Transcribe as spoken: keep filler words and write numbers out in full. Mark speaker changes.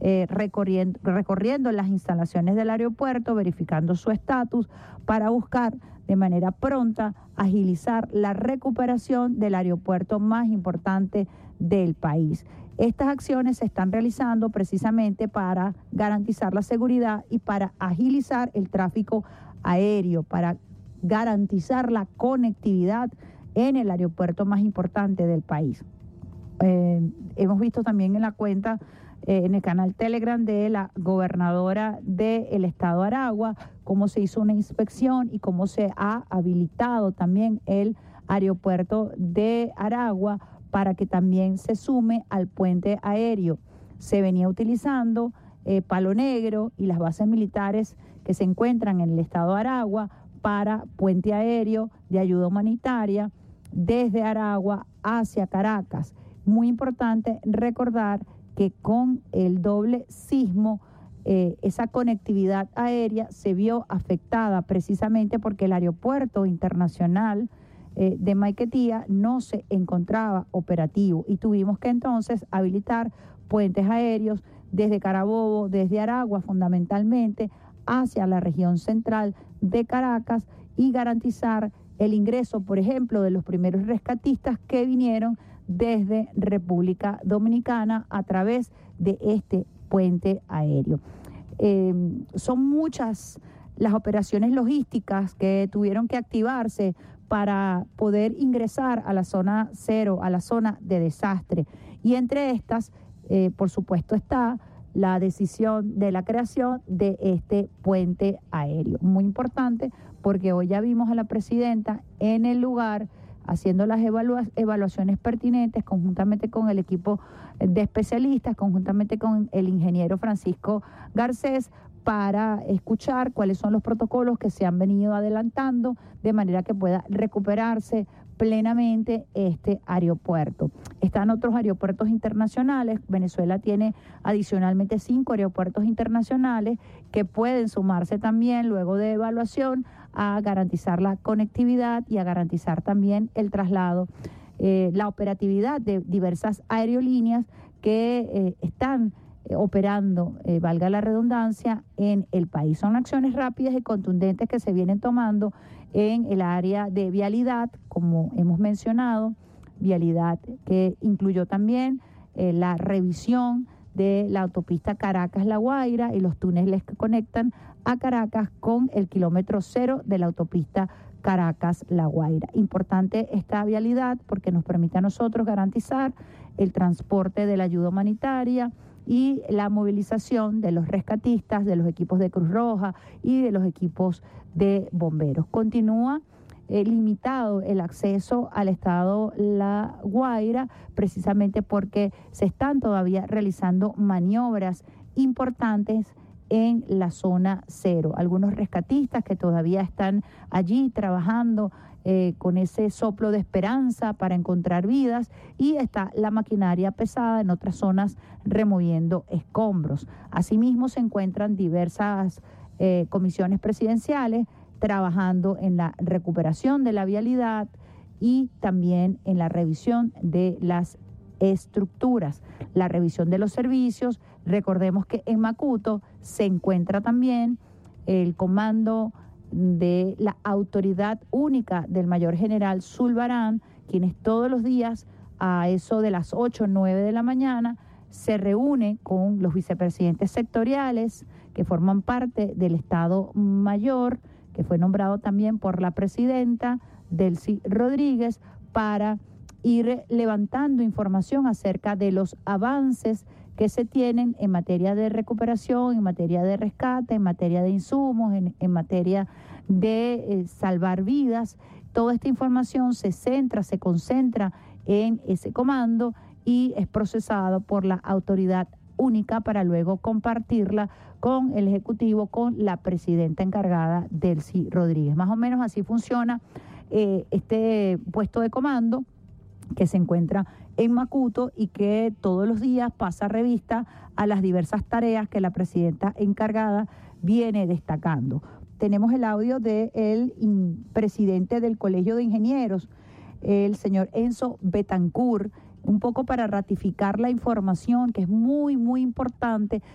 Speaker 1: eh, recorriendo, recorriendo las instalaciones del aeropuerto, verificando su estatus para buscar de manera pronta agilizar la recuperación del aeropuerto más importante del país. Estas acciones se están realizando precisamente para garantizar la seguridad y para agilizar el tráfico aéreo, para garantizar la conectividad en el aeropuerto más importante del país. Eh, hemos visto también en la cuenta, eh, en el canal Telegram de la gobernadora del estado de Aragua, cómo se hizo una inspección y cómo se ha habilitado también el aeropuerto de Aragua para que también se sume al puente aéreo. Se venía utilizando eh, Palo Negro y las bases militares que se encuentran en el estado de Aragua para puente aéreo de ayuda humanitaria desde Aragua hacia Caracas. Muy importante recordar que con el doble sismo, eh, esa conectividad aérea se vio afectada precisamente porque el aeropuerto internacional eh, de Maiquetía no se encontraba operativo y tuvimos que entonces habilitar puentes aéreos desde Carabobo, desde Aragua fundamentalmente, hacia la región central de Caracas y garantizar el ingreso, por ejemplo, de los primeros rescatistas que vinieron desde República Dominicana a través de este puente aéreo. Eh, son muchas las operaciones logísticas que tuvieron que activarse para poder ingresar a la zona cero, a la zona de desastre. Y entre estas, eh, por supuesto, está la decisión de la creación de este puente aéreo. Muy importante porque hoy ya vimos a la presidenta en el lugar haciendo las evalua- evaluaciones pertinentes conjuntamente con el equipo de especialistas, conjuntamente con el ingeniero Francisco Garcés, para escuchar cuáles son los protocolos que se han venido adelantando de manera que pueda recuperarse plenamente este aeropuerto. Están otros aeropuertos internacionales. Venezuela tiene adicionalmente cinco aeropuertos internacionales que pueden sumarse también luego de evaluación a garantizar la conectividad y a garantizar también el traslado, eh, la operatividad de diversas aerolíneas que eh, están eh, operando, eh, valga la redundancia, en el país. Son acciones rápidas y contundentes que se vienen tomando en el área de vialidad, como hemos mencionado, vialidad que incluyó también eh, la revisión de la autopista Caracas-La Guaira y los túneles que conectan a Caracas con el kilómetro cero de la autopista Caracas-La Guaira. Importante esta vialidad porque nos permite a nosotros garantizar el transporte de la ayuda humanitaria y la movilización de los rescatistas, de los equipos de Cruz Roja y de los equipos de bomberos. Continúa eh, limitado el acceso al estado La Guaira, precisamente porque se están todavía realizando maniobras importantes en la zona cero. Algunos rescatistas que todavía están allí trabajando eh, con ese soplo de esperanza para encontrar vidas, y está la maquinaria pesada en otras zonas removiendo escombros. Asimismo se encuentran diversas eh, comisiones presidenciales trabajando en la recuperación de la vialidad y también en la revisión de las estructuras, la revisión de los servicios. Recordemos que en Macuto se encuentra también el comando de la Autoridad Única del Mayor General Zulbarán, quienes todos los días a eso de las ocho o nueve de la mañana se reúne con los vicepresidentes sectoriales que forman parte del Estado Mayor, que fue nombrado también por la presidenta Delcy Rodríguez, para ir levantando información acerca de los avances que se tienen en materia de recuperación, en materia de rescate, en materia de insumos, en, en materia de eh, salvar vidas. Toda esta información se centra, se concentra en ese comando y es procesado por la Autoridad Única para luego compartirla con el Ejecutivo, con la presidenta encargada, Delcy Rodríguez. Más o menos así funciona eh, este puesto de comando que se encuentra en Macuto y que todos los días pasa revista a las diversas tareas que la presidenta encargada viene destacando. Tenemos el audio del presidente del Colegio de Ingenieros, el señor Enzo Betancourt, un poco para ratificar la información que es muy, muy importante